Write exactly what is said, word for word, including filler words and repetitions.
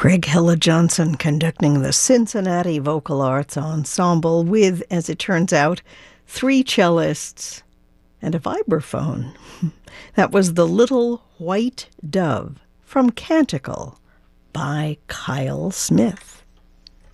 Greg Hella Johnson conducting the Cincinnati Vocal Arts Ensemble with, as it turns out, three cellists and a vibraphone. That was The Little White Dove from Canticle by Kyle Smith.